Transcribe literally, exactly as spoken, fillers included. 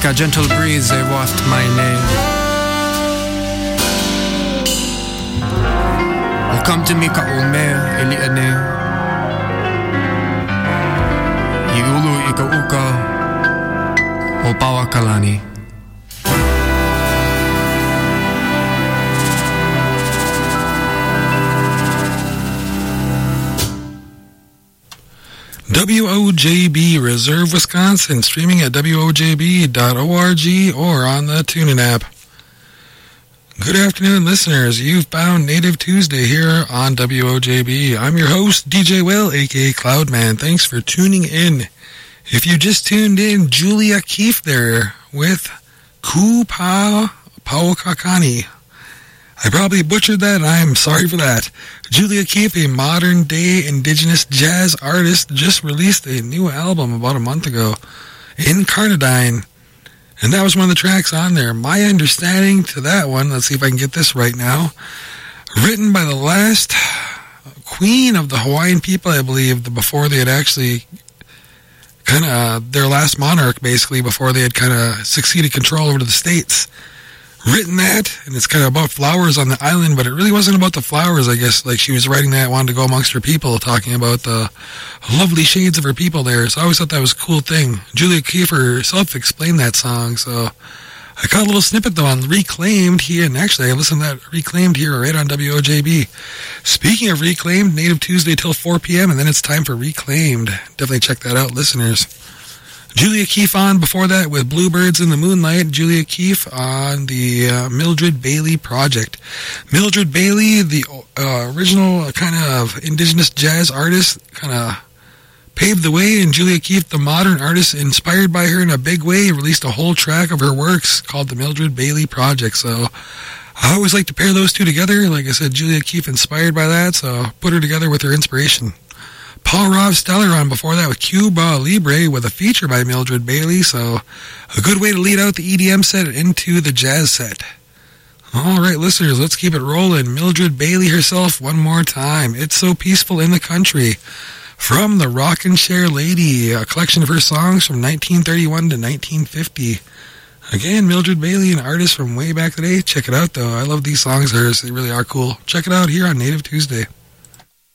A gentle breeze, they waft my name. Oh, come to me ka ume, eli ane. Iulu ika uka, o pawa kalani. W O J B Reserve, Wisconsin, streaming at W O J B dot org or on the TuneIn app. Good afternoon, listeners. You've found Native Tuesday here on W O J B. I'm your host, D J Will, aka Cloudman. Thanks for tuning in. If you just tuned in, Julia Keefe there with Ku Pa Pauakakani. I probably butchered that, and I'm sorry for that. Julia Keefe, a modern-day indigenous jazz artist, just released a new album about a month ago, Incarnadine, and that was one of the tracks on there. My understanding to that one, let's see if I can get this right now, written by the last queen of the Hawaiian people, I believe, before they had actually kind of, their last monarch, basically, before they had kind of succeeded control over the states. Written that, and it's kind of about flowers on the island, but it really wasn't about the flowers, I guess. Like, she was writing that, wanted to go amongst her people, talking about the lovely shades of her people there. So I always thought that was a cool thing. Julia Keefe herself explained that song, so I caught a little snippet, though, on Reclaimed here, and actually I listened to that Reclaimed here right on W O J B. Speaking of Reclaimed, Native Tuesday till four p.m., and then it's time for Reclaimed. Definitely check that out, listeners. Julia Keefe on before that with Bluebirds in the Moonlight. Julia Keefe on the uh, Mildred Bailey Project. Mildred Bailey, the uh, original kind of indigenous jazz artist, kind of paved the way, and Julia Keefe, the modern artist, inspired by her in a big way, released a whole track of her works called the Mildred Bailey Project. So I always like to pair those two together. Like I said, Julia Keefe inspired by that, so put her together with her inspiration. Paul Rob Steller on before that with Cuba Libre with a feature by Mildred Bailey, so a good way to lead out the E D M set into the jazz set. All right, listeners, let's keep it rolling. Mildred Bailey herself one more time. It's So Peaceful in the Country from the Rockin' Share Lady, a collection of her songs from nineteen thirty-one to nineteen fifty. Again, Mildred Bailey, an artist from way back today. Check it out, though. I love these songs of hers. They really are cool. Check it out here on Native Tuesday.